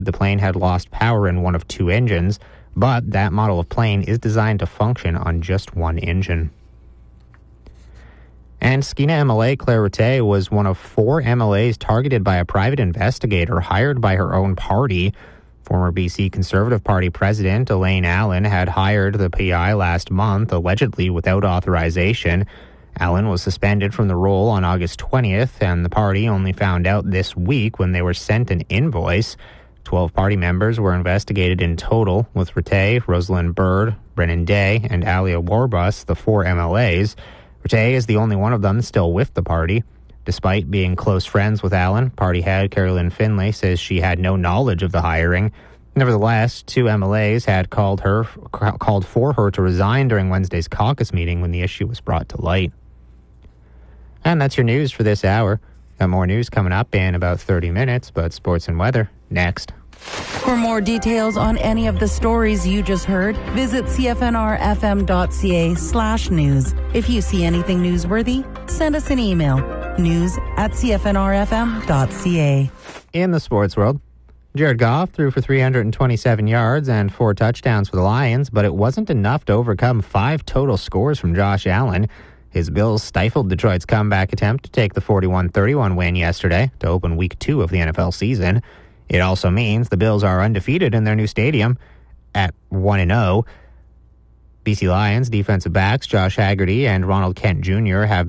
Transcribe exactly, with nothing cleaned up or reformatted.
the plane had lost power in one of two engines, but that model of plane is designed to function on just one engine. And Skeena M L A Claire Rattay was one of four M L As targeted by a private investigator hired by her own party. Former B C Conservative Party President Elaine Allen had hired the P I last month, allegedly without authorization. Allen was suspended from the role on August twentieth, and the party only found out this week when they were sent an invoice. Twelve party members were investigated in total, with Rattay, Rosalind Byrd, Brennan Day, and Alia Warbus, the four M L As. Rattay is the only one of them still with the party. Despite being close friends with Allen, party head Carolyn Finlay says she had no knowledge of the hiring. Nevertheless, two M L As had called her called for her to resign during Wednesday's caucus meeting when the issue was brought to light. And that's your news for this hour. Got more news coming up in about thirty minutes, but sports and weather next. For more details on any of the stories you just heard, visit cfnrfm.ca slash news. If you see anything newsworthy, send us an email. News at cfnrfm.ca. In the sports world, Jared Goff threw for three hundred twenty-seven yards and four touchdowns for the Lions, but it wasn't enough to overcome five total scores from Josh Allen. His Bills stifled Detroit's comeback attempt to take the forty-one thirty-one win yesterday to open week two of the N F L season. It also means the Bills are undefeated in their new stadium at one and oh. B C Lions defensive backs Josh Haggerty and Ronald Kent Junior have